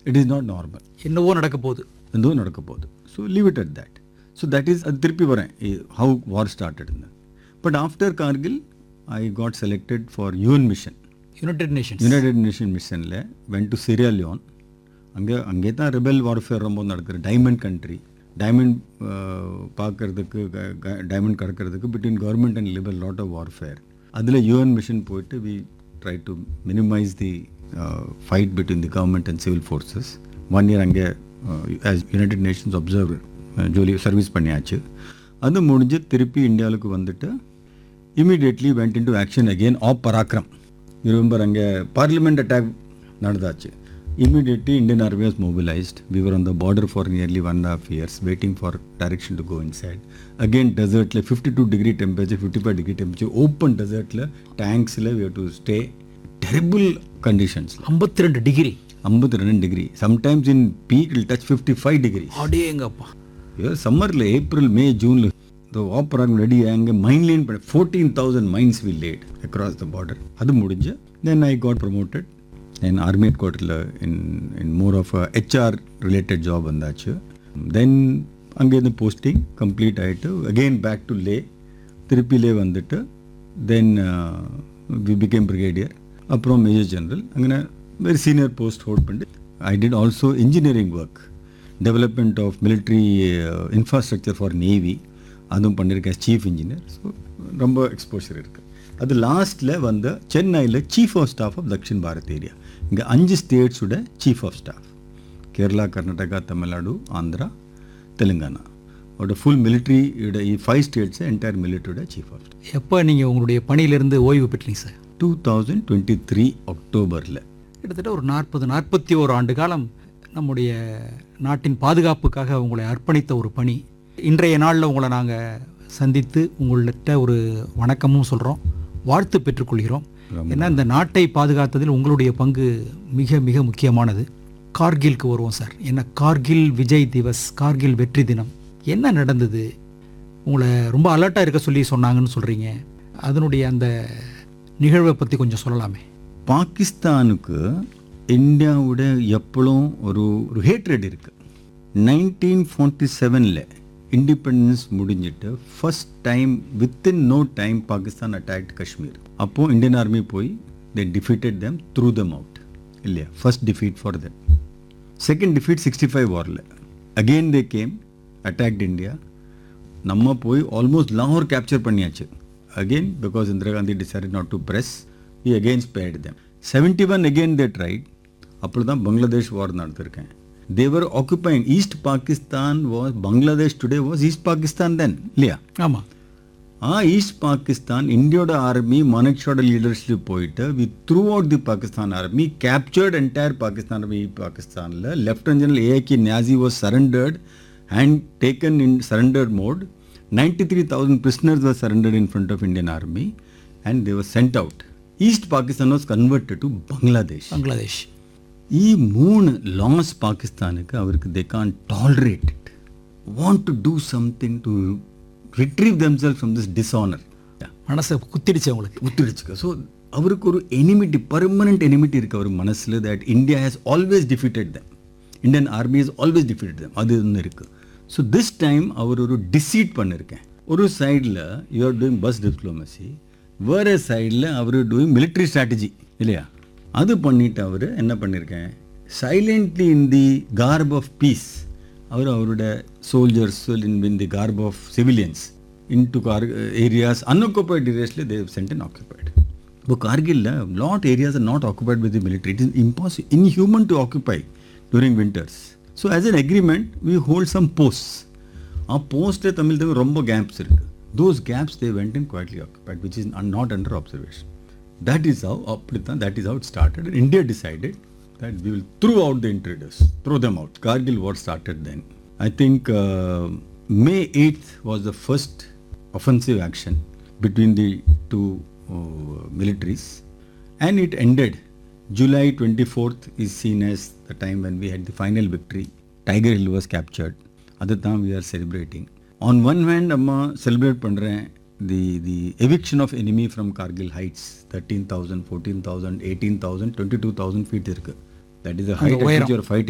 It is not normal. என்னவோ நடக்க போகுது. எதுவும் நடக்க போகுது. So leave it at that. So that is அது திருப்பி வரேன் how war started. But after Kargil I got selected for UN mission. United nation மிஷனில் when to Syria Leon. அங்கே தான் ரெபல் வார்ஃபேர் ரொம்ப நடக்குது. டைமண்ட் கண்ட்ரி, டைமண்ட் பார்க்கறதுக்கு, diamond கடக்கிறதுக்கு between government and லிபர் lot of warfare. அதில் UN mission போயிட்டு we try to minimise the fight between the government and civil forces. 1 year அங்கே as United Nations observer ஜோலி service பண்ணியாச்சு. அது முடிஞ்சு திருப்பி இந்தியாவுக்கு வந்துட்டு immediately went in to action again app Parakram. Remember அங்கே parliament attack நடந்தாச்சு. Immediately Indian Army was mobilized. We were on the border for nearly 1.5 years waiting for direction to go inside. Again desert le 52-degree temperature, 55-degree temperature, open desert le tanks le we have to stay. Terrible conditions. 52 degree. 52 degree. Sometimes in peak it will touch 55 degrees. அடேங்கப்பா. Yeah, summer le April, May, June le the opera ready அங்கே mine line 14,000 mines we laid across the border. அது முடிஞ்சு then I got promoted. Then Army headquarters in more of a HR related job வந்தாச்சு. Then அங்கேருந்து posting complete ஆகிட்டு again back to Leh. திருப்பி லே வந்துட்டு then we became brigadier. அப்புறம் major general. அங்கே very senior post hold பண்ணிட்டு I did also engineering work, development of military infrastructure for Navy. அதுவும் பண்ணியிருக்கேன் சீஃப் இன்ஜினியர். ஸோ ரொம்ப எக்ஸ்போஷர் இருக்குது. அது லாஸ்ட்டில் வந்து சென்னையில் chief of staff of Dakshin Bharat area. இங்கே 5 ஸ்டேட்ஸோட chief of staff. Kerala, Karnataka, Tamil Nadu, Andhra, Telangana ஓட full மிலிட்ரியோட 5 ஸ்டேட்ஸை entire மிலிட்ரியோட chief of staff. எப்போ நீங்கள் உங்களுடைய பணியிலிருந்து ஓய்வு பெற்றீங்க சார்? 2023 அக்டோபரில். கிட்டத்தட்ட ஒரு 41 ஆண்டு காலம் நம்முடைய நாட்டின் பாதுகாப்புக்காக உங்களை அர்ப்பணித்த ஒரு பணி. இன்றைய நாளில் உங்களை நாங்கள் சந்தித்து உங்கள்கிட்ட ஒரு வணக்கமும் சொல்கிறோம், வாழ்த்து பெற்றுக்கொள்கிறோம். ஏன்னா இந்த நாட்டை பாதுகாத்ததில் உங்களுடைய பங்கு மிக மிக முக்கியமானது. கார்கிலுக்கு வருவோம் சார். என்ன கார்கில் விஜய் திவஸ், கார்கில் வெற்றி தினம் என்ன நடந்தது? உங்களை ரொம்ப அலர்ட்டாக இருக்க சொல்லி சொன்னாங்கன்னு சொல்கிறீங்க. அதனுடைய அந்த நிகழ்வை பற்றி கொஞ்சம் சொல்லலாமே. பாகிஸ்தானுக்கு இந்தியாவோட எப்பளும் ஒரு ஹேட்ரட் இருக்குது. 1947 இண்டிபெண்டன்ஸ் முடிஞ்சிட்டு first time within no time Pakistan attacked Kashmir. அப்போது இந்தியன் ஆர்மி போய் தே defeated them, through them out இல்லையா? First defeat for them. Second defeat 65 வாரில் again they came, attacked India. நம்ம போய் ஆல்மோஸ்ட் லாகூர் கேப்சர் பண்ணியாச்சு. Again because Indira Gandhi decided not to press, we again spared them. 71 again they tried. அப்படி தான் பங்களாதேஷ் வார் நடத்திருக்கேன். They were occupying East Pakistan. Was Bangladesh today was East Pakistan then, இல்லையா? ஆமாம். East Pakistan இந்தியோட army மனக்ஷோட leadership போயிட்டு we through out the Pakistan army captured entire Pakistan army. பாகிஸ்தானில் lieutenant general AK Niazi was surrendered and taken in surrendered mode. 93,000 prisoners were surrendered in front of Indian army and they were sent out. East Pakistan was converted to Bangladesh. ఈ 3 loss పాకిస్తాన్కి அவருக்கு they can't tolerate it, want to do something to retrieve themselves from this dishonor. மனசை குத்திடுச்சு. So அவருக்கு ஒரு enmity, permanent enmity இருக்குது அவர் மனசில். That India has always defeated them, Indian army has always defeated them. அது ஒன்று இருக்குது. ஸோ திஸ் டைம் அவர் ஒரு deceit பண்ணியிருக்கேன். ஒரு சைடில் you are doing bus diplomacy, வேறு சைடில் அவர் டூயிங் மிலிட்ரி ஸ்ட்ராட்டஜி இல்லையா? அது பண்ணிவிட்டு அவர் என்ன பண்ணியிருக்கேன், silently in the corp of piece அவரோட soldiers in the corp of civilians into areas, unoccupied areas, they have sent and occupied. But Kargil, lot areas are not occupied with the military. It is impossible, inhuman to occupy during winters. So as an agreement, we hold some posts. Our post Tamil there were rombo gaps. Those gaps they went and quietly occupied, which is not under observation. That is how it started. And India decided that we will throw out the intruders, throw them out. Kargil war started then. I think May 8th was the first offensive action between the two militaries, and it ended. July 24th is seen as the time when we had the final victory. Tiger Hill was captured. At the time we are celebrating. On one hand, amma celebrate pandren the eviction of enemy from Kargil heights, 13,000, 14,000, 18,000, 22,000 feet irukku. That is a height at which you are fighting.